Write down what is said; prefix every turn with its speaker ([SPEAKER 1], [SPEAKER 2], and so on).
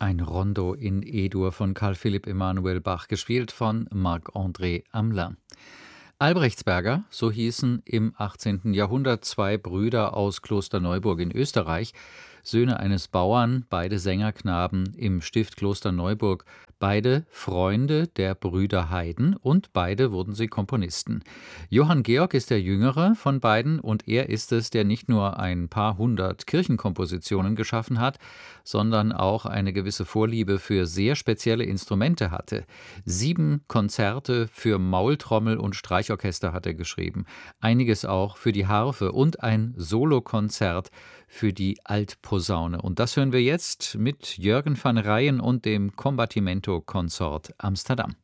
[SPEAKER 1] Ein Rondo in E-Dur von Carl Philipp Emanuel Bach, gespielt von Marc-André Hamelin. Albrechtsberger, so hießen im 18. Jahrhundert zwei Brüder aus Klosterneuburg in Österreich, Söhne eines Bauern, beide Sängerknaben im Stift Klosterneuburg, beide Freunde der Brüder Haydn und beide wurden sie Komponisten. Johann Georg ist der jüngere von beiden und er ist es, der nicht nur ein paar hundert Kirchenkompositionen geschaffen hat, sondern auch eine gewisse Vorliebe für sehr spezielle Instrumente hatte. 7 Konzerte für Maultrommel und Streichorchester hat er geschrieben, einiges auch für die Harfe und ein Solokonzert für die Altposaune. Und das hören wir jetzt mit Jürgen van Rijen und dem Combattimento Consort Amsterdam.